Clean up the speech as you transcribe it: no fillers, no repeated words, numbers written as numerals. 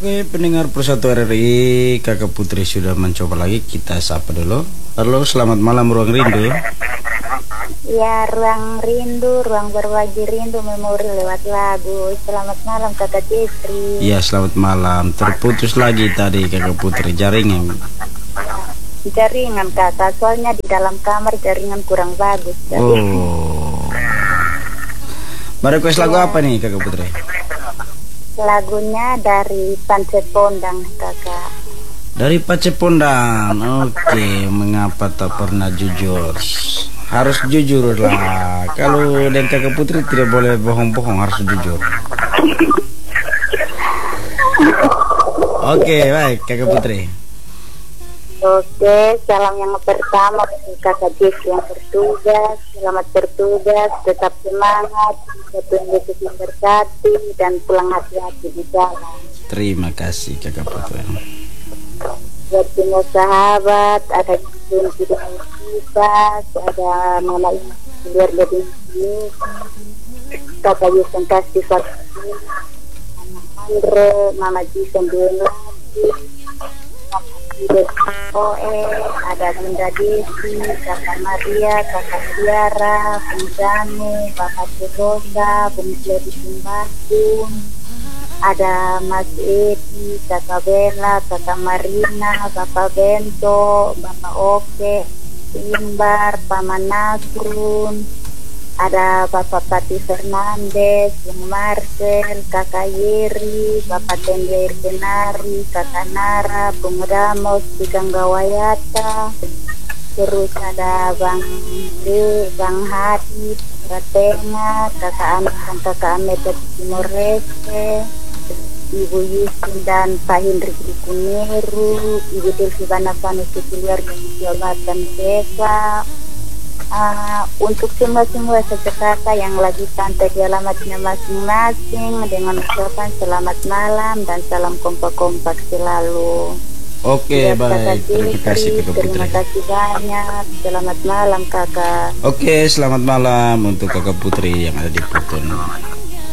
Oke, pendengar Persatu RRI, Kakak Putri sudah mencoba lagi. Kita sapa dulu. Halo, selamat malam Ruang Rindu. Ya, Ruang Rindu, ruang berbagi rindu memori lewat lagu. Selamat malam Kakak Jeffrey. Iya, selamat malam. Terputus lagi tadi Kakak Putri, jaringan. Jaringan Kakak, soalnya di dalam kamar jaringan kurang bagus. Oh. Request lagu apa nih Kakak Putri? Lagunya dari Panse Pondang Kakak. Dari Pace Pondang. Oke, mengapa tak pernah jujur? Harus jujur lah. Kalau dan Kakak Putri tidak boleh bohong-bohong, harus jujur. Oke, baik Kakak Putri. Oke, salam yang pertama untuk Kakak Jeffrey yang bertugas. Selamat bertugas, tetap semangat, Tuhan Yesus memberkati, dan pulang hati-hati di jalan. Terima kasih Kakak Putri. Buat semua sahabat, ada yang tidak kita, ada Mama keluarga di sini, Kakak Yesus yang kasih vaksin, Mama Andre, Mama Jason lagi, ada Bunda Desi, Kakak Maria, Kakak Tiara, Bung Janu, Bapak Rosa, Bung Jadi Simbakun, ada Mas Edi, Kakak Bella, Kakak Marina, Bapak Bento, Bapak Oke, Imbar, Paman Nasrun, ada Bapak Pati Fernandes, Bung Marcel, Kakak Yeri, Bapak Tende Irkenari, Kakak Nara, Bung Ramos, Bikang Gawayata, terus ada Bang D, Bang Hadi, Ratenga, Kakak Amet dan Kakak Amet dari Timor Leste, Ibu Yusin dan Pak Hendrik di Kuneru, Ibu Delvi Banafanu keluarga di Jabatan Desa. Untuk semua kakak yang lagi santai di alamatnya masing-masing, dengan ucapan selamat malam dan salam kompak-kompak selalu. Oke, baik. Terima kasih Kakak Putri. Terima kasih banyak. Selamat malam Kakak. Oke, selamat malam untuk Kakak Putri yang ada di Puton.